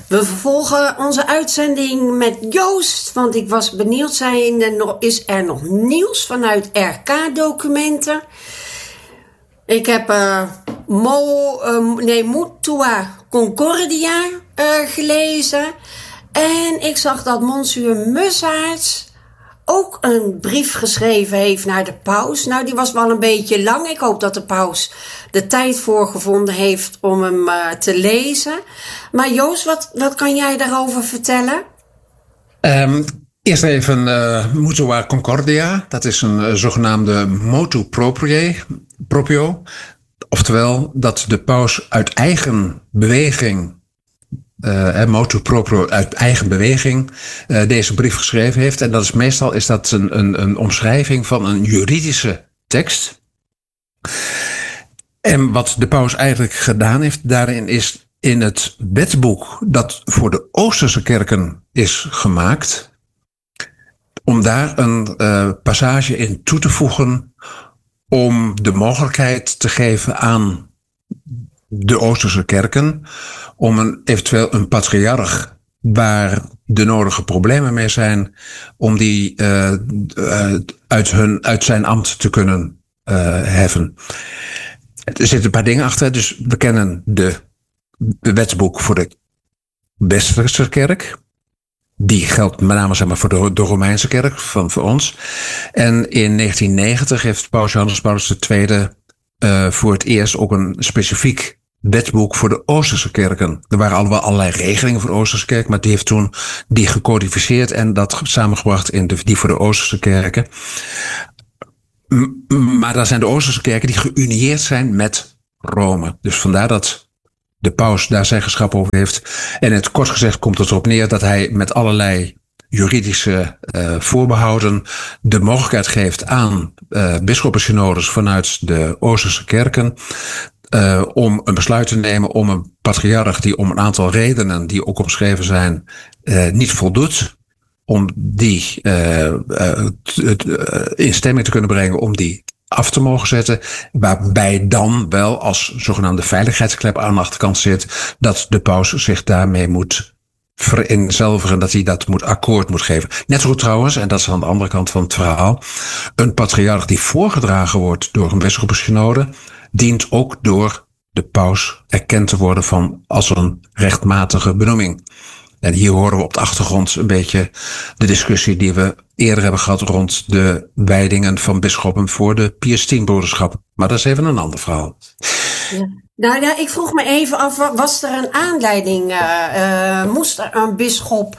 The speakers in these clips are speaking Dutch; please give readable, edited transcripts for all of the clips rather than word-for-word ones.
We vervolgen onze uitzending met Joost, want ik was benieuwd, is er nog nieuws vanuit RK-documenten? Ik heb Mutua Concordia gelezen en ik zag dat Monsieur Mussaerts ook een brief geschreven heeft naar de paus. Nou, die was wel een beetje lang. Ik hoop dat de paus de tijd voor gevonden heeft om hem te lezen. Maar Joost, wat kan jij daarover vertellen? Eerst even Mutua Concordia. Dat is een zogenaamde motu proprio. Oftewel dat de paus uit eigen beweging... motu proprio uit eigen beweging deze brief geschreven heeft. En dat is meestal een omschrijving van een juridische tekst. En wat de paus eigenlijk gedaan heeft daarin is in het wetboek dat voor de Oosterse kerken is gemaakt, om daar een passage in toe te voegen om de mogelijkheid te geven aan de Oosterse kerken om eventueel een patriarch waar de nodige problemen mee zijn, om die uit zijn ambt te kunnen heffen. Er zitten een paar dingen achter. Dus we kennen de wetsboek voor de Westerse kerk. Die geldt met name zeg maar, voor de Romeinse kerk, voor ons. En in 1990 heeft Paus Johannes Paulus II voor het eerst ook een specifiek wetboek voor de Oosterse kerken. Er waren al wel allerlei regelingen voor de Oosterse kerk, maar die heeft toen die gecodificeerd en dat samengebracht in die voor de Oosterse kerken. Maar daar zijn de Oosterse kerken die geunieerd zijn met Rome. Dus vandaar dat de paus daar zeggenschap over heeft. En in het kort gezegd komt het erop neer dat hij met allerlei juridische voorbehouden de mogelijkheid geeft aan bisschoppenssynodes vanuit de Oosterse kerken om een besluit te nemen om een patriarch die om een aantal redenen die ook omschreven zijn niet voldoet, om die in stemming te kunnen brengen om die af te mogen zetten, waarbij dan wel als zogenaamde veiligheidsklep aan de achterkant zit dat de paus zich daarmee moet vereenzelvigen, dat hij dat akkoord moet geven. Net zo goed trouwens, en dat is aan de andere kant van het verhaal, een patriarch die voorgedragen wordt door een bisschoppensynode dient ook door de paus erkend te worden als een rechtmatige benoeming. En hier horen we op de achtergrond een beetje de discussie die we eerder hebben gehad rond de wijdingen van bisschoppen voor de Pius X-broederschap. Maar dat is even een ander verhaal. Ja. Nou, ik vroeg me even af, was er een aanleiding? Moest er een bisschop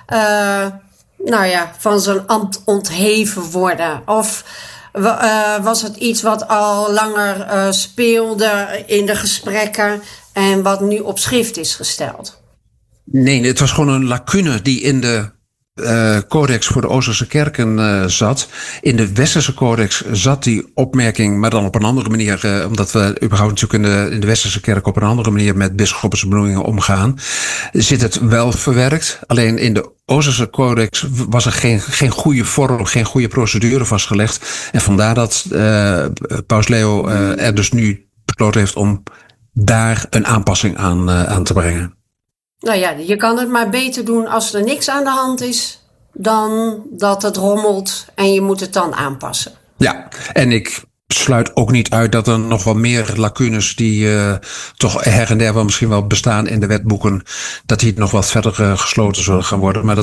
van zijn ambt ontheven worden? Of was het iets wat al langer speelde in de gesprekken en wat nu op schrift is gesteld? Nee, het was gewoon een lacune die in de codex voor de Oosterse kerken zat. In de Westerse codex zat die opmerking, maar dan op een andere manier, omdat we überhaupt natuurlijk in de Westerse kerk op een andere manier met bisschoppensbenoemingen omgaan, zit het wel verwerkt. Alleen in de Oosterse codex was er geen goede vorm, geen goede procedure vastgelegd. En vandaar dat Paus Leo er dus nu besloten heeft om daar een aanpassing aan te brengen. Nou ja, je kan het maar beter doen als er niks aan de hand is dan dat het rommelt en je moet het dan aanpassen. Ja, en ik sluit ook niet uit dat er nog wel meer lacunes die toch her en der wel misschien wel bestaan in de wetboeken, dat die nog wat verder gesloten zullen gaan worden. Maar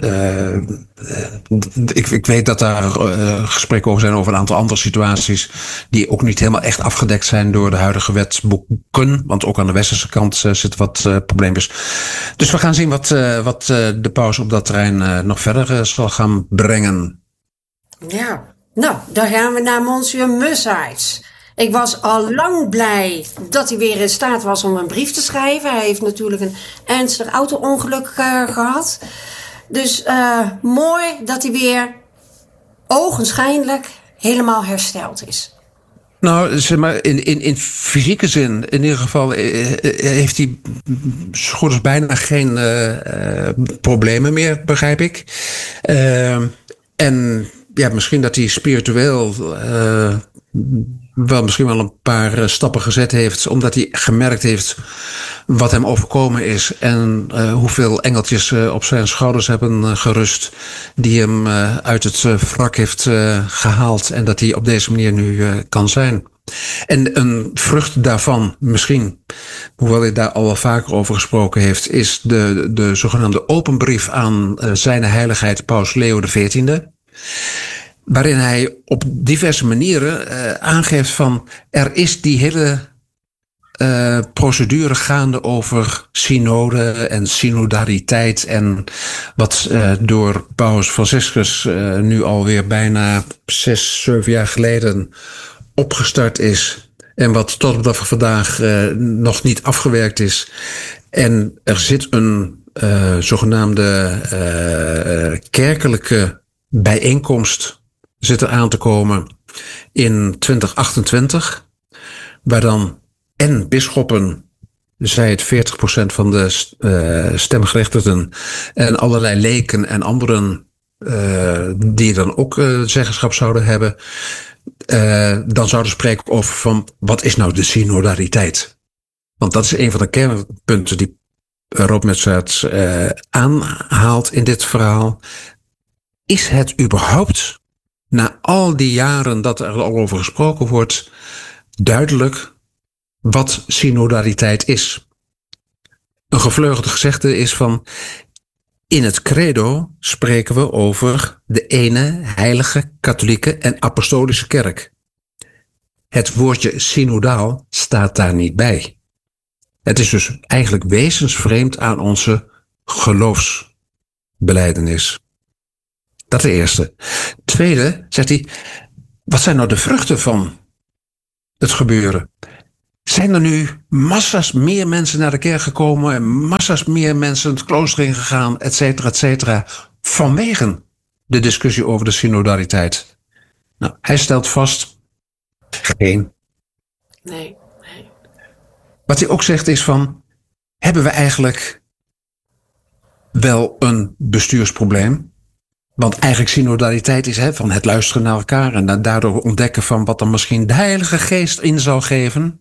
ik weet dat daar gesprekken over zijn over een aantal andere situaties die ook niet helemaal echt afgedekt zijn door de huidige wetboeken. Want ook aan de westerse kant zitten wat probleempjes. Dus we gaan zien wat de paus op dat terrein nog verder zal gaan brengen. Ja. Nou, dan gaan we naar Monsieur Mussaerts. Ik was al lang blij dat hij weer in staat was om een brief te schrijven. Hij heeft natuurlijk een ernstig auto-ongeluk gehad. Dus mooi dat hij weer ogenschijnlijk helemaal hersteld is. Nou, zeg maar, in fysieke zin, in ieder geval, heeft hij zo goed als bijna geen problemen meer, begrijp ik. En ja, misschien dat hij spiritueel wel misschien wel een paar stappen gezet heeft, omdat hij gemerkt heeft wat hem overkomen is en hoeveel engeltjes op zijn schouders hebben gerust die hem uit het wrak heeft gehaald en dat hij op deze manier nu kan zijn. En een vrucht daarvan, misschien, hoewel hij daar al wel vaker over gesproken heeft, is de zogenaamde openbrief aan zijn heiligheid Paus Leo XIV. Waarin hij op diverse manieren aangeeft van er is die hele procedure gaande over synode en synodaliteit en wat door Paus Franciscus nu alweer bijna 6-7 jaar geleden opgestart is en wat tot op de dag van vandaag nog niet afgewerkt is. En er zit een zogenaamde kerkelijke bijeenkomst zit er aan te komen in 2028, waar dan en bisschoppen, zij het 40% van de stemgerechtigden en allerlei leken en anderen die dan ook zeggenschap zouden hebben, dan zouden spreken over van wat is nou de synodaliteit? Want dat is een van de kernpunten die Rob Metsaerts aanhaalt in dit verhaal. Is het überhaupt, na al die jaren dat er al over gesproken wordt, duidelijk wat synodaliteit is? Een gevleugelde gezegde is van, in het credo spreken we over de ene heilige, katholieke en apostolische kerk. Het woordje synodaal staat daar niet bij. Het is dus eigenlijk wezensvreemd aan onze geloofsbelijdenis. Dat is de eerste. Tweede, zegt hij, wat zijn nou de vruchten van het gebeuren? Zijn er nu massa's meer mensen naar de kerk gekomen en massa's meer mensen het klooster ingegaan, et cetera, vanwege de discussie over de synodaliteit? Nou, hij stelt vast, geen. Nee. Wat hij ook zegt is van, hebben we eigenlijk wel een bestuursprobleem? Want eigenlijk synodaliteit is van het luisteren naar elkaar en daardoor ontdekken van wat er misschien de Heilige Geest in zal geven.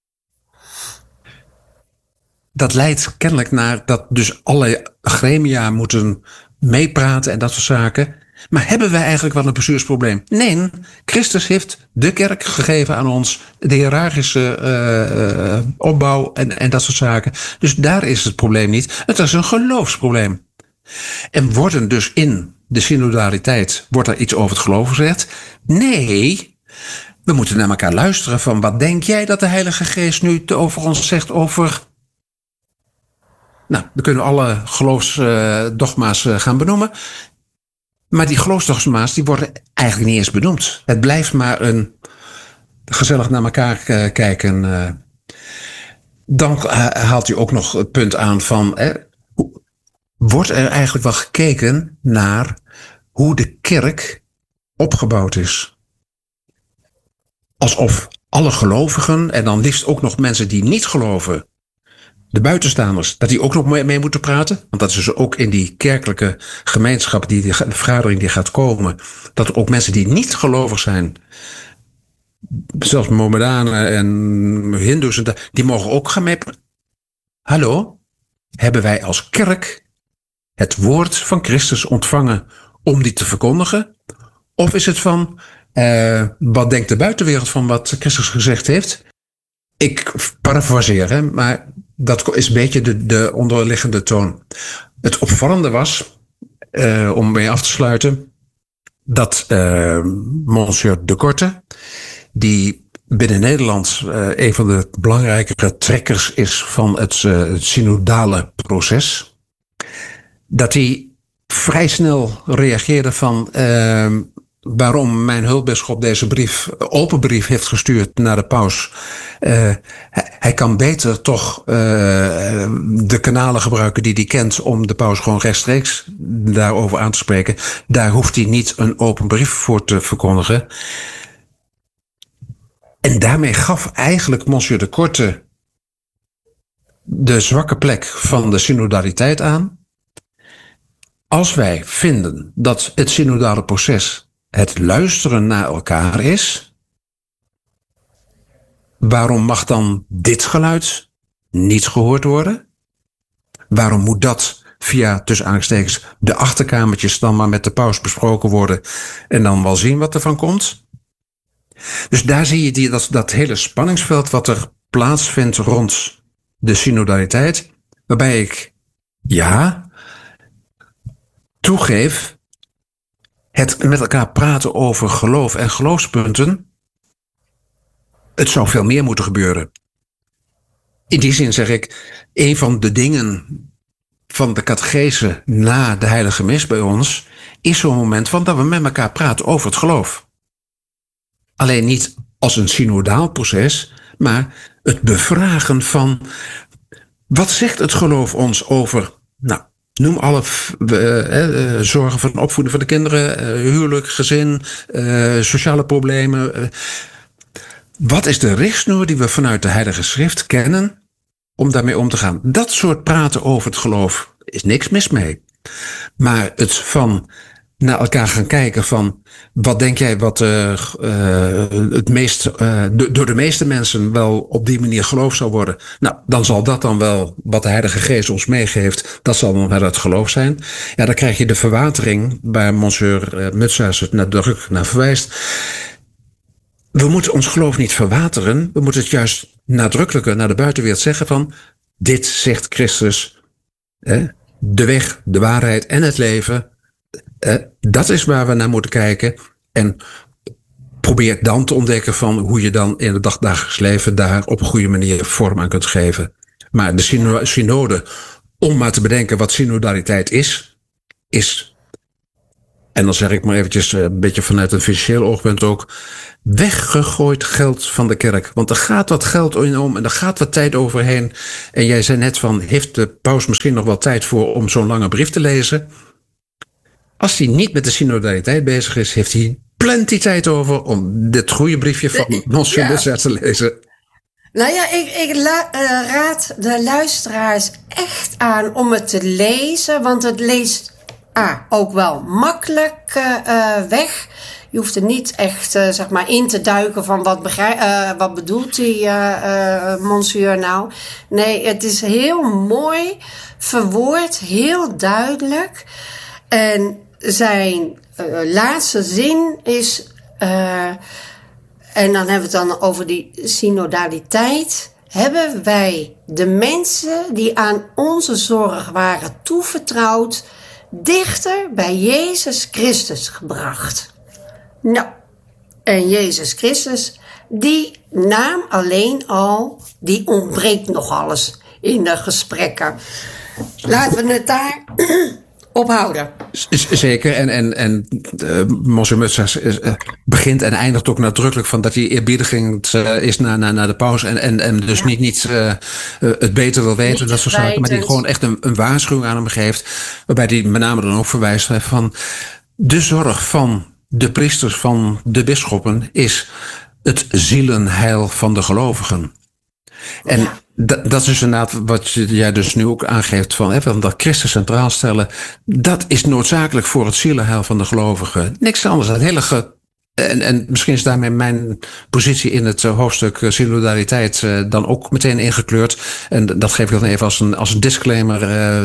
Dat leidt kennelijk naar dat dus alle gremia moeten meepraten en dat soort zaken. Maar hebben wij eigenlijk wel een bestuursprobleem? Nee, Christus heeft de kerk gegeven aan ons, de hiërarchische opbouw en dat soort zaken. Dus daar is het probleem niet. Het is een geloofsprobleem. En worden dus in de synodaliteit, wordt er iets over het geloof gezegd? Nee, we moeten naar elkaar luisteren van wat denk jij dat de Heilige Geest nu over ons zegt over... Nou, dan kunnen we alle geloofsdogma's gaan benoemen. Maar die geloofsdogma's die worden eigenlijk niet eens benoemd. Het blijft maar een gezellig naar elkaar kijken. Dan haalt hij ook nog het punt aan van... wordt er eigenlijk wel gekeken naar hoe de kerk opgebouwd is? Alsof alle gelovigen, en dan liefst ook nog mensen die niet geloven, de buitenstaanders, dat die ook nog mee moeten praten. Want dat is dus ook in die kerkelijke gemeenschap, de vergadering die gaat komen, dat ook mensen die niet gelovig zijn, zelfs Mohammedanen en Hindoes, die mogen ook gaan meepraten. Hallo? Hebben wij als kerk het woord van Christus ontvangen om die te verkondigen? Of is het van, wat denkt de buitenwereld van wat Christus gezegd heeft? Ik parafraseer, maar dat is een beetje de onderliggende toon. Het opvallende was, om mee af te sluiten, dat Monsieur de Korte, die binnen Nederland een van de belangrijkere trekkers is van het synodale proces, dat hij vrij snel reageerde van waarom mijn hulpbisschop deze open brief heeft gestuurd naar de paus. Hij kan beter toch de kanalen gebruiken die hij kent om de paus gewoon rechtstreeks daarover aan te spreken. Daar hoeft hij niet een open brief voor te verkondigen. En daarmee gaf eigenlijk Monsieur de Korte de zwakke plek van de synodaliteit aan. Als wij vinden dat het synodale proces het luisteren naar elkaar is, waarom mag dan dit geluid niet gehoord worden? Waarom moet dat via, tussen aanhalingstekens, de achterkamertjes dan maar met de paus besproken worden en dan wel zien wat er van komt? Dus daar zie je dat hele spanningsveld wat er plaatsvindt rond de synodaliteit, waarbij ik, toegeef, het met elkaar praten over geloof en geloofspunten, het zou veel meer moeten gebeuren. In die zin zeg ik, een van de dingen van de catechese na de heilige mis bij ons is zo'n moment van dat we met elkaar praten over het geloof. Alleen niet als een synodaal proces, maar het bevragen van wat zegt het geloof ons over, noem alle zorgen van opvoeding van de kinderen, huwelijk, gezin, sociale problemen. Wat is de richtsnoer die we vanuit de Heilige Schrift kennen om daarmee om te gaan? Dat soort praten over het geloof is niks mis mee. Maar het van naar elkaar gaan kijken van wat denk jij wat het meest door de meeste mensen wel op die manier geloof zal worden. Nou, dan zal dat dan wel wat de Heilige Geest ons meegeeft. Dat zal dan wel het geloof zijn. Ja, dan krijg je de verwatering waar monsieur Mutsaers het nadrukkelijk naar verwijst. We moeten ons geloof niet verwateren. We moeten het juist nadrukkelijker naar de buitenwereld zeggen van dit zegt Christus. De weg, de waarheid en het leven. Dat is waar we naar moeten kijken. En probeer dan te ontdekken van hoe je dan in het dagdagelijks leven daar op een goede manier vorm aan kunt geven. Maar de synode, om maar te bedenken wat synodaliteit is. En dan zeg ik maar eventjes een beetje vanuit een financieel oogpunt ook, weggegooid geld van de kerk. Want er gaat wat geld in om en er gaat wat tijd overheen. En jij zei net van, heeft de paus misschien nog wel tijd voor om zo'n lange brief te lezen? Als hij niet met de synodaliteit bezig is, heeft hij plenty tijd over om dit goede briefje van monsieur Mutsaers te lezen. Nou ja, ik raad de luisteraars echt aan om het te lezen, want het leest ook wel makkelijk weg. Je hoeft er niet echt in te duiken van wat bedoelt die monsieur nou. Nee, het is heel mooi verwoord, heel duidelijk. En zijn laatste zin is, en dan hebben we het dan over die synodaliteit, hebben wij de mensen die aan onze zorg waren toevertrouwd dichter bij Jezus Christus gebracht. Nou, en Jezus Christus, die naam alleen al, die ontbreekt nog alles in de gesprekken. Laten we het daar ophouden. Zeker, en monsieur Mutsaers begint en eindigt ook nadrukkelijk van dat hij eerbiedigend is naar de paus en dus niet het beter wil weten, niet dat soort zaken, maar die gewoon echt een waarschuwing aan hem geeft, waarbij hij met name dan ook verwijst van de zorg van de priesters, van de bisschoppen, is het zielenheil van de gelovigen. En dat is inderdaad wat jij dus nu ook aangeeft van dat Christus centraal stellen. Dat is noodzakelijk voor het zielenheil van de gelovigen. Niks anders. Dat hele en misschien is daarmee mijn positie in het hoofdstuk synodaliteit dan ook meteen ingekleurd. En dat geef ik dan even als een disclaimer.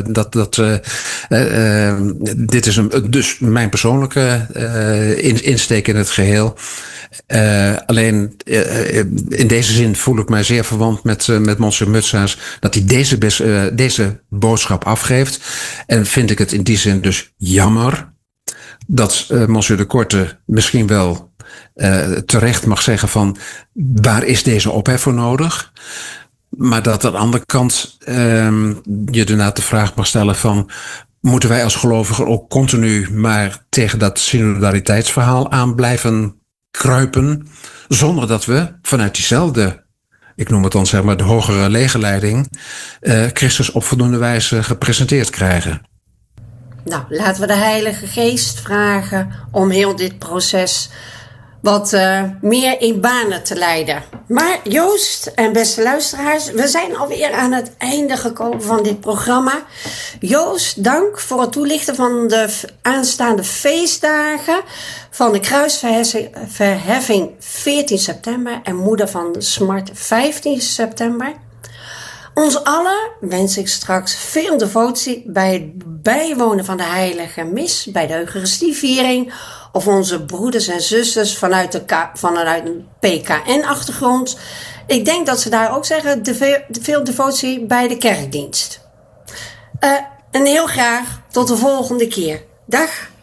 Dit is dus mijn persoonlijke insteek in het geheel. Alleen in deze zin voel ik mij zeer verwant met monsieur Mutsaers dat hij deze boodschap afgeeft. En vind ik het in die zin dus jammer dat monsieur de Korte misschien wel terecht mag zeggen van waar is deze ophef voor nodig? Maar dat aan de andere kant je daarna de vraag mag stellen van moeten wij als gelovigen ook continu maar tegen dat synodaliteitsverhaal aan blijven kruipen, zonder dat we vanuit diezelfde, ik noem het dan de hogere legerleiding, Christus op voldoende wijze gepresenteerd krijgen. Nou, laten we de Heilige Geest vragen om heel dit proces wat meer in banen te leiden. Maar Joost en beste luisteraars, we zijn alweer aan het einde gekomen van dit programma. Joost, dank voor het toelichten van de aanstaande feestdagen van de kruisverheffing 14 september en moeder van de Smart 15 september. Ons allen wens ik straks veel devotie bij het bijwonen van de heilige mis, bij de Eucharistieviering, of onze broeders en zusters vanuit een PKN-achtergrond. Ik denk dat ze daar ook zeggen, veel devotie bij de kerkdienst. En heel graag tot de volgende keer. Dag!